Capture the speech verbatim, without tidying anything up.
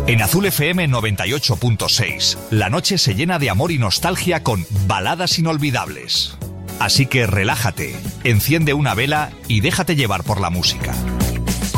En Azul F M noventa y ocho punto seis, la noche se llena de amor y nostalgia con baladas inolvidables. Así que relájate, enciende una vela y déjate llevar por la música.